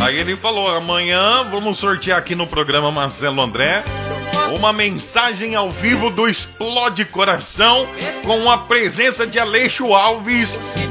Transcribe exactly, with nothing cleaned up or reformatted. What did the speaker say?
Aí ele falou, amanhã vamos sortear aqui no programa Marcelo André uma mensagem ao vivo do Explode Coração com a presença de Aleixo Alves